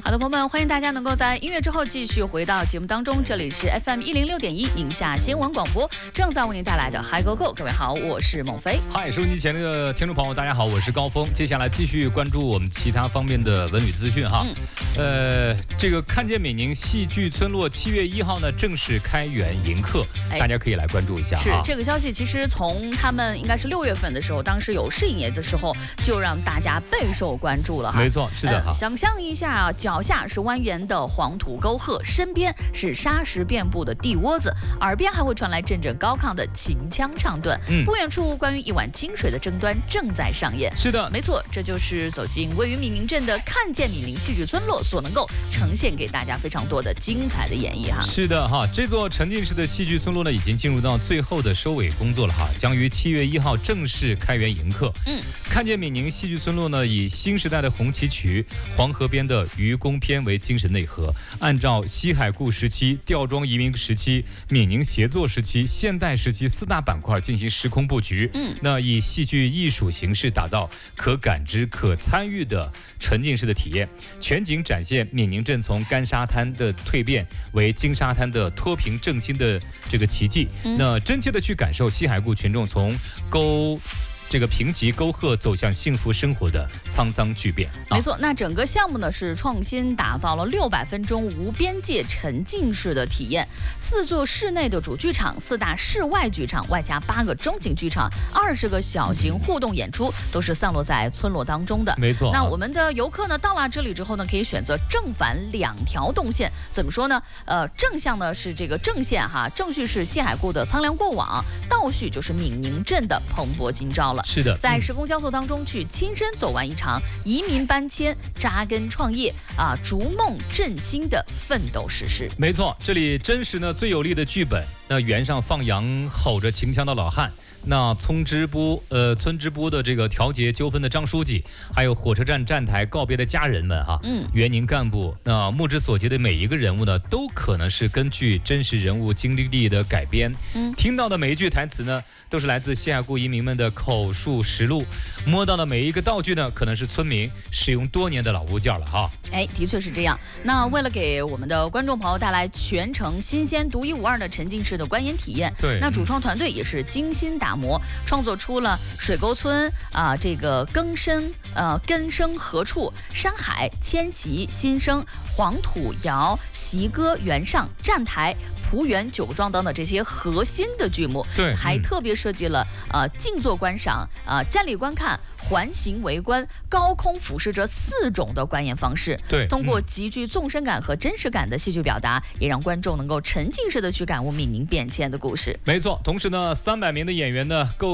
好的，朋友们，欢迎大家能够在音乐之后继续回到节目当中，这里是 FM106.1宁夏新闻广播，正在为您带来的 Hi Go Go。各位好，我是孟非。 嗨，收音机前的听众朋友，大家好，我是高峰。接下来继续关注我们其他方面的文旅资讯哈。这个看见闽宁戏剧村落7月1号呢正式开园迎客，大家可以来关注一下。 是这个消息，其实从他们应该是6月份的时候，当时有试营业的时候，就让大家备受关注了哈。 没错，是的哈。 想象一下啊，脚下是蜿蜒的黄土沟壑，身边是沙石遍布的地窝子，耳边还会传来阵阵高亢的秦腔唱段。不远处，关于一碗清水的争端正在上演。 是的， 没错，这就是走进位于闽宁镇的看见闽宁戏剧村落所能够呈现给大家非常多的精彩的演绎哈。 是的哈，这座沉浸式的戏剧村落呢，已经进入到最后的收尾工作了哈，将于7月1号正式开园迎客。看见闽宁戏剧村落呢，以新时代的红旗渠、黄河边的愚公篇为精神内核，按照西海固时期、吊庄移民时期、闽宁协作时期、现代时期4大板块进行时空布局。那以戏剧艺术形式打造可感知、可参与的沉浸式的体验，全景展现闽宁镇从干沙滩的蜕变为金沙滩的脱贫振兴的这个奇迹。那真切的去感受西海固群众从这个贫瘠沟壑走向幸福生活的沧桑巨变。 没错，那整个项目呢是创新打造了600分钟无边界沉浸式的体验，4座室内的主剧场、4大室外剧场，外加8个中型剧场、20个小型互动演出，都是散落在村落当中的。 没错。 那我们的游客呢到了这里之后呢，可以选择正反2条动线。怎么说呢？正向呢是这个正线哈，正序是西海固的苍凉过往，倒序就是闽宁镇的蓬勃今朝了。 是的， 在时空交错当中去亲身走完一场移民搬迁、扎根创业逐梦振兴的奋斗史诗。 没错，这里真实呢最有力的剧本。那原上放羊吼着秦腔的老汉，那村支部的这个调解纠纷的张书记，还有火车站站台告别的家人们哈，园宁干部，那目之所及的每一个人物呢，都可能是根据真实人物经历的改编。听到的每一句台词呢，都是来自西海固移民们的口述实录，摸到的每一个道具呢，可能是村民使用多年的老物件了哈。 的确是这样。那为了给我们的观众朋友带来全程新鲜、独一无二的沉浸式的观演体验， 对， 那主创团队也是精心打磨，创作出了水沟村这个根生何处、山海迁徙新生、黄土窑、习歌原上、站台、蒲园酒庄等等这些核心的剧目。 对， 还特别设计了静坐观赏、站立观看、环形围观、高空俯视这4种的观演方式。 对， 通过极具纵深感和真实感的戏剧表达，也让观众能够沉浸式的去感悟闽宁变迁的故事。 没错，同时呢，300名的演员呢